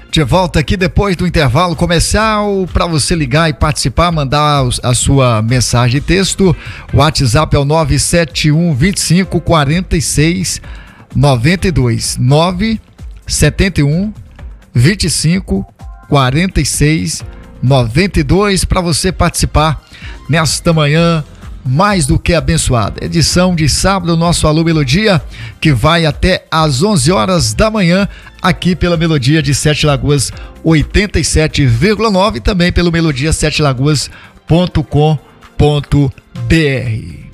De volta aqui depois do intervalo comercial para você ligar e participar, mandar a sua mensagem de texto. O WhatsApp é o 971 25 46 92 971 25 46 92 para você participar nesta manhã mais do que abençoada. Edição de sábado, nosso Alô Melodia, que vai até às 11 horas da manhã, aqui pela Melodia de Sete Lagoas 87,9 e também pelo melodia7lagoas.com.br.